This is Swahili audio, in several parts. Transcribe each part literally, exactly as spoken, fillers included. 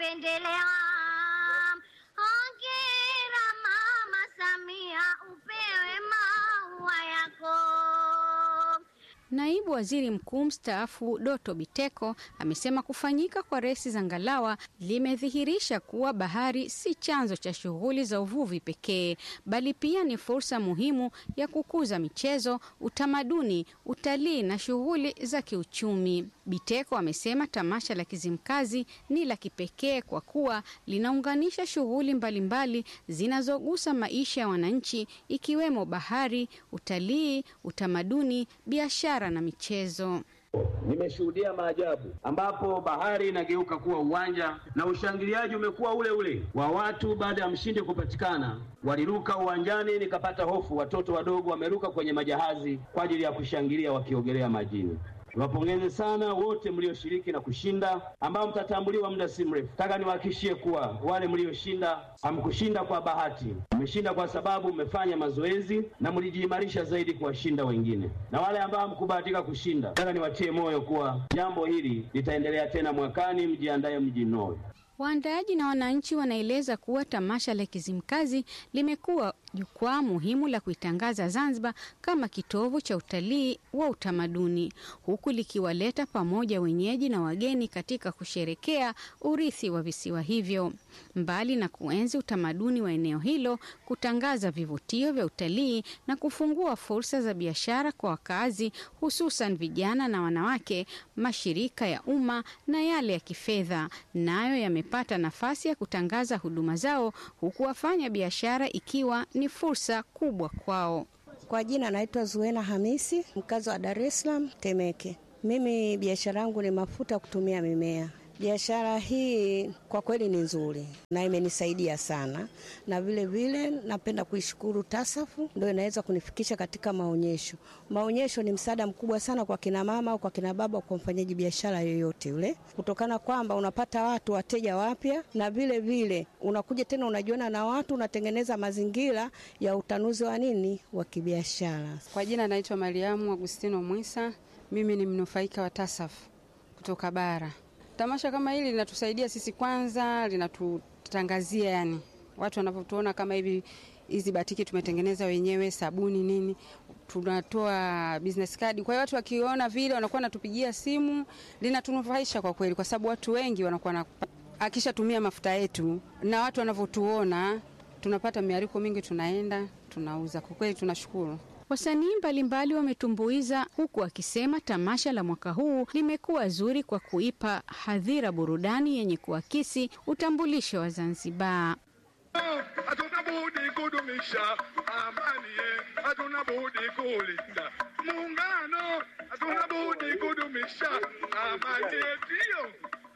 umependelewa. Hongera Mama Samia, upewe maua yako. Naibu Waziri Mkuu mstaafu Doto Biteko amesema kufanyika kwa resi za ngalawa limedhihirisha kuwa bahari si chanzo cha shughuli za uvuvi pekee, bali pia ni fursa muhimu ya kukuza michezo, utamaduni, utalii na shughuli za kiuchumi. Biteko amesema tamasha la Kizimkazi ni la kipekee kwa kuwa linaunganisha shughuli mbalimbali zinazogusa maisha ya wananchi, ikiwemo bahari, utalii, utamaduni, biashara na michezo. Nimeshuhudia maajabu ambapo bahari inageuka kuwa uwanja na ushangiliaji umekuwa ule ule wa watu. Baada ya mshindi kupatikana, waliruka uwanjani, nikapata hofu. Watoto wadogo wameruka kwenye majahazi kwa ajili ya kushangilia wakiogelea majini. Niwapongeze sana wote mlioshiriki na kushinda, ambao mtatambuliwa muda si mrefu. Nataka niwahakikishie kuwa wale mlioshinda hamkushinda kwa bahati, mmeshinda kwa sababu mmefanya mazoezi na mlijiimarisha zaidi kuwashinda wengine. Na wale ambao hamkubahatika kushinda, nataka niwatie moyo kuwa jambo hili litaendelea tena mwakani, mjiandae mjinoe. Waandaaji na wananchi wanaeleza kuwa tamasha la Kizimkazi limekuwa jukwaa muhimu la kuitangaza Zanzibar kama kitovu cha utalii wa utamaduni, huku likiwaleta pamoja wenyeji na wageni katika kusherekea urithi wa visiwa hivyo. Mbali na kuenzi utamaduni wa eneo hilo, kutangaza vivutio vya utalii na kufungua fursa za biashara kwa wakazi, hususan vijana na wanawake, mashirika ya umma na yale ya kifedha nayo yamepata nafasi ya kutangaza huduma zao, huku wafanya biashara ikiwa ni fursa kubwa kwao. Kwa jina naitwa Zuena Hamisi, mkazi wa Dar es Salaam Temeke. Mimi biashara yangu ni mafuta kutumia mimea. Biashara hii kwa kweli ni nzuri na imenisaidia sana, na vile vile napenda kuishukuru Tasafu, ndio inaweza kunifikisha katika maonyesho. Maonyesho ni msaada mkubwa sana kwa kina mama au kwa kina baba, kwa mfanyaji biashara yoyote yule, kutokana kwamba unapata watu wateja wapya, na vile vile unakuja tena unajiona na watu, unatengeneza mazingira ya utanuzi wa nini wa kibiashara. Kwa jina naitwa Mariamu Agustino Mwisa, mimi ni mnufaika wa Tasafu kutoka bara. Tamasha kama hili linatusaidia sisi, kwanza linatutangazia, yani watu wanapotuona kama hivi, hizi batiki tumetengeneza wenyewe, sabuni nini, tunatoa business card. Kwa hiyo watu wakiona vile wanakuwa natupigia simu, linatunufaisha kwa kweli, kwa sababu watu wengi wanakuwa na akishatumia mafuta yetu, na watu wanavyotuona tunapata miariko mingi, tunaenda tunauza. Kwa kweli tunashukuru. Wasanii mbalimbali wametumbuiza, huku akisema tamasha la mwaka huu limekuwa zuri kwa kuipa hadhira burudani yenye kuakisi utambulisho wa Zanzibar. Hatuna budi kudumisha amani, hatuna budi kulinda muungano, hatuna budi kudumisha amani yetu.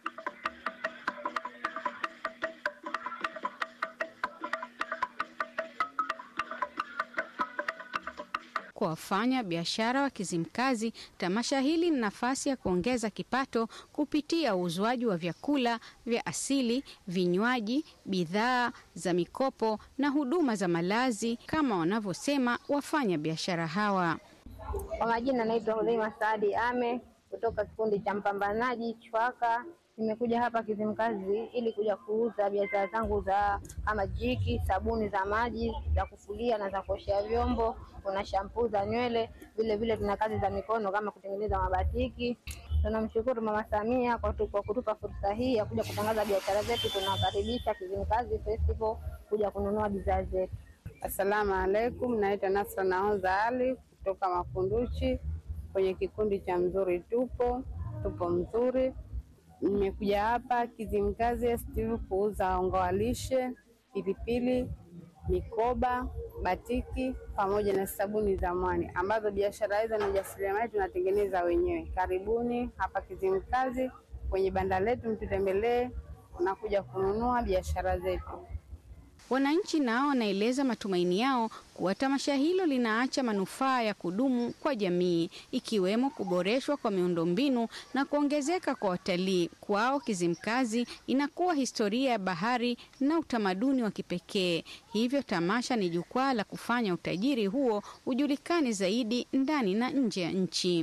Kwa wafanya biashara wa Kizimkazi, tamasha hili ni nafasi ya kuongeza kipato kupitia uuzwaji wa vyakula vya asili, vinywaji, bidhaa za mikopo na huduma za malazi, kama wanavyosema wafanya biashara hawa. Kwa majina naitwa Hudhaima Saadi Ame kutoka kikundi cha Mpambanaji Chwaka. Nimekuja hapa Kizimkazi ili kuja kuuza biashara zangu za kama jiki, sabuni za maji, za kufulia na za kuoshea vyombo, kuna shampoo za nywele, vile vile tuna kazi za mikono kama kutengeneza mabatiki. Tunamshukuru Mama Samia kwa kutupa fursa hii ya kuja kutangaza biashara zetu. Tunakaribisha Kizimkazi Festival kuja kununua bidhaa zetu. Asalamu alaykum, naitwa Nasra Naoza Ali kutoka Makunduchi kwenye kikundi cha Mzuri Tupo, Tupo Mzuri. Nimekuja hapa Kizimkazi Steve kuuza unga wa lishe, pilipili, mikoba, batiki pamoja na sabuni za mwani, ambazo biashara hizo na jasiriamali tunatengeneza wenyewe. Karibuni hapa Kizimkazi kwenye banda letu, mtutembelee, unakuja kununua biashara zetu. Wananchi nao wanaeleza matumaini yao kuwa tamasha hilo linaacha manufaa ya kudumu kwa jamii, ikiwemo kuboreshwa kwa miundombinu na kuongezeka kwa watalii. Kwao Kizimkazi inakuwa historia ya bahari na utamaduni wa kipekee. Hivyo tamasha ni jukwaa la kufanya utajiri huo ujulikane zaidi ndani na nje ya nchi.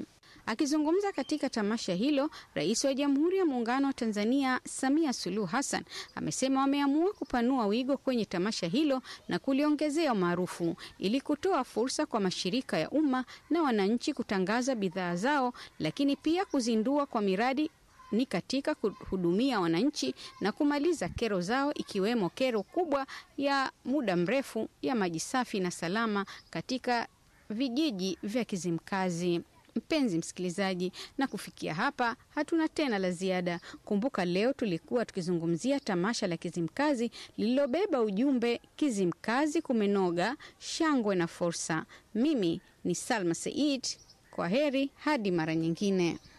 Akizungumza katika tamasha hilo, Rais wa Jamhuri ya Muungano wa Tanzania Samia Suluhu Hassan amesema wameamua kupanua wigo kwenye tamasha hilo na kuliongezea maarufu ili kutoa fursa kwa mashirika ya umma na wananchi kutangaza bidhaa zao, lakini pia kuzindua kwa miradi ni katika kuhudumia wananchi na kumaliza kero zao, ikiwemo kero kubwa ya muda mrefu ya maji safi na salama katika vijiji vya Kizimkazi. Mpenzi msikilizaji, na kufikia hapa hatuna tena la ziada. Kumbuka leo tulikuwa tukizungumzia tamasha la Kizimkazi lililobeba ujumbe Kizimkazi kumenoga, shangwe na fursa. Mimi ni Salma Said. Kwa heri hadi mara nyingine.